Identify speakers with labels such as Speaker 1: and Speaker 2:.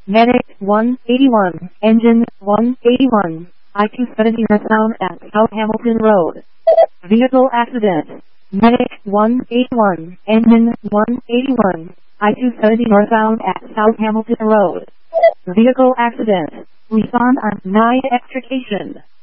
Speaker 1: Medic 181, Engine 181, I-270 northbound at South Hamilton Road. Vehicle accident. Medic 181, Engine 181, I-270 northbound at South Hamilton Road. Vehicle accident. Respond on 9 extrication.